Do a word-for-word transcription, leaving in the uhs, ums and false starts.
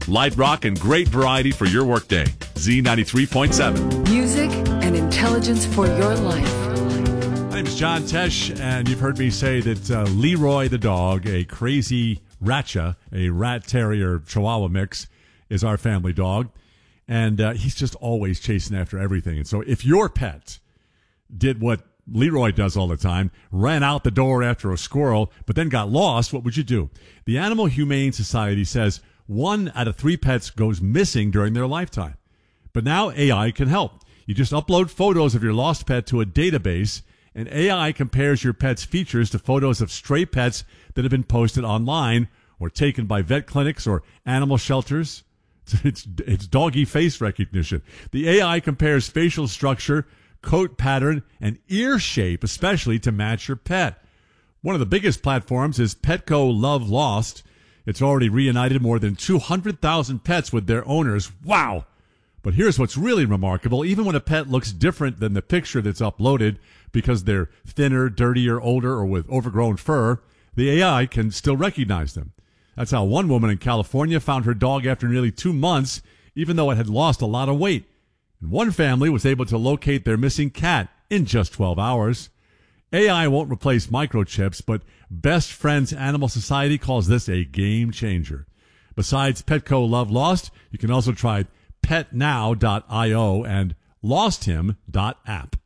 Light rock and great variety for your workday. Z ninety-three point seven. Music and intelligence for your life. My name is John Tesh, and you've heard me say that uh, Leroy the dog, a crazy Ratcha, a rat terrier chihuahua mix, is our family dog. And uh, he's just always chasing after everything. And so if your pet did what Leroy does all the time, ran out the door after a squirrel, but then got lost, what would you do? The Animal Humane Society says one out of three pets goes missing during their lifetime. But now A I can help. You just upload photos of your lost pet to a database, and A I compares your pet's features to photos of stray pets that have been posted online or taken by vet clinics or animal shelters. It's, it's doggy face recognition. The A I compares facial structure, coat pattern, and ear shape, especially to match your pet. One of the biggest platforms is Petco Love Lost. It's already reunited more than two hundred thousand pets with their owners. Wow! But here's what's really remarkable. Even when a pet looks different than the picture that's uploaded because they're thinner, dirtier, older, or with overgrown fur, the A I can still recognize them. That's how one woman in California found her dog after nearly two months, even though it had lost a lot of weight. And one family was able to locate their missing cat in just twelve hours. A I won't replace microchips, but Best Friends Animal Society calls this a game changer. Besides Petco Love Lost, you can also try pet now dot io and lost him dot app.